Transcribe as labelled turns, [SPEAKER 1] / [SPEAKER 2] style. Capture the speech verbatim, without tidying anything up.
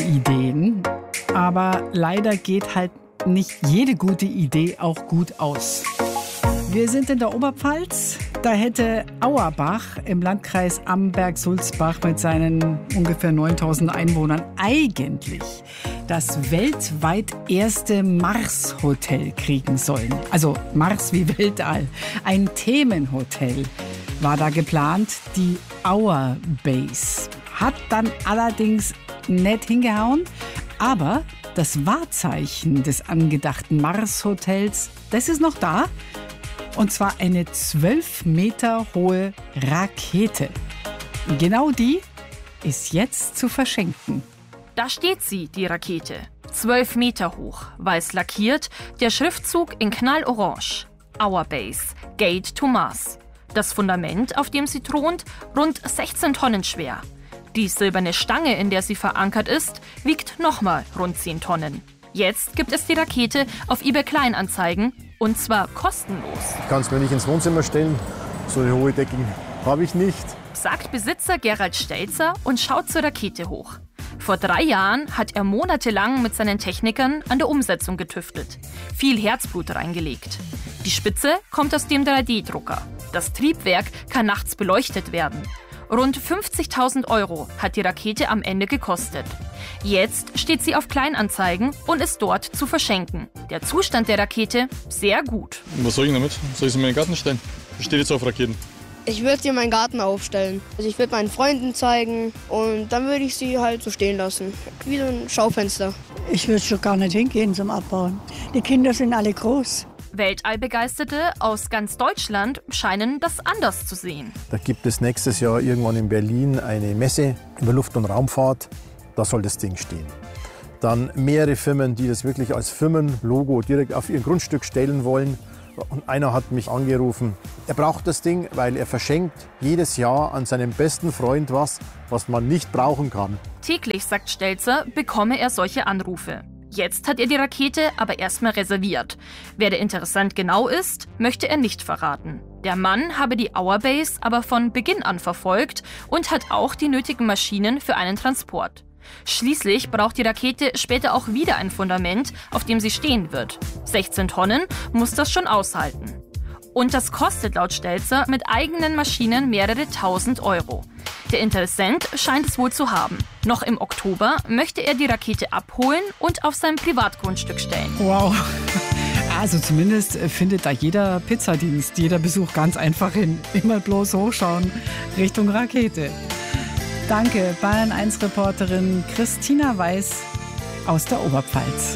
[SPEAKER 1] Ideen. Aber leider geht halt nicht jede gute Idee auch gut aus. Wir sind in der Oberpfalz. Da hätte Auerbach im Landkreis Amberg-Sulzbach mit seinen ungefähr neuntausend Einwohnern eigentlich das weltweit erste Mars-Hotel kriegen sollen. Also Mars wie Weltall. Ein Themenhotel war da geplant, die Auer Base. Hat dann allerdings nicht hingehauen, aber das Wahrzeichen des angedachten Mars-Hotels, das ist noch da. Und zwar eine zwölf Meter hohe Rakete. Genau die ist jetzt zu verschenken.
[SPEAKER 2] Da steht sie, die Rakete. zwölf Meter hoch, weiß lackiert, der Schriftzug in knallorange. Our Base, Gate to Mars. Das Fundament, auf dem sie thront, rund sechzehn Tonnen schwer. Die silberne Stange, in der sie verankert ist, wiegt nochmal rund zehn Tonnen. Jetzt gibt es die Rakete auf eBay Kleinanzeigen und zwar kostenlos.
[SPEAKER 3] Ich kann es mir nicht ins Wohnzimmer stellen, so eine hohe Decke habe ich nicht.
[SPEAKER 2] Sagt Besitzer Gerald Stelzer und schaut zur Rakete hoch. Vor drei Jahren hat er monatelang mit seinen Technikern an der Umsetzung getüftelt. Viel Herzblut reingelegt. Die Spitze kommt aus dem drei D Drucker. Das Triebwerk kann nachts beleuchtet werden. Rund fünfzigtausend Euro hat die Rakete am Ende gekostet. Jetzt steht sie auf Kleinanzeigen und ist dort zu verschenken. Der Zustand der Rakete sehr gut.
[SPEAKER 4] Was soll ich damit? Soll ich sie in meinen Garten stellen? Ich stehe jetzt auf Raketen.
[SPEAKER 5] Ich würde sie in meinen Garten aufstellen. Also ich würde meinen Freunden zeigen und dann würde ich sie halt so stehen lassen. Wie so ein Schaufenster.
[SPEAKER 6] Ich würde schon gar nicht hingehen zum Abbauen. Die Kinder sind alle groß.
[SPEAKER 2] Weltallbegeisterte aus ganz Deutschland scheinen das anders zu sehen.
[SPEAKER 3] Da gibt es nächstes Jahr irgendwann in Berlin eine Messe über Luft- und Raumfahrt. Da soll das Ding stehen. Dann mehrere Firmen, die das wirklich als Firmenlogo direkt auf ihr Grundstück stellen wollen. Und einer hat mich angerufen, er braucht das Ding, weil er verschenkt jedes Jahr an seinen besten Freund was, was man nicht brauchen kann.
[SPEAKER 2] Täglich, sagt Stelzer, bekomme er solche Anrufe. Jetzt hat er die Rakete aber erstmal reserviert. Wer der Interessant genau ist, möchte er nicht verraten. Der Mann habe die Our Base aber von Beginn an verfolgt und hat auch die nötigen Maschinen für einen Transport. Schließlich braucht die Rakete später auch wieder ein Fundament, auf dem sie stehen wird. sechzehn Tonnen muss das schon aushalten. Und das kostet laut Stelzer mit eigenen Maschinen mehrere tausend Euro. Der Interessent scheint es wohl zu haben. Noch im Oktober möchte er die Rakete abholen und auf sein Privatgrundstück stellen.
[SPEAKER 1] Wow. Also zumindest findet da jeder Pizzadienst, jeder Besuch ganz einfach hin. Immer bloß hochschauen Richtung Rakete. Danke, Bayern eins Reporterin Christina Weiß aus der Oberpfalz.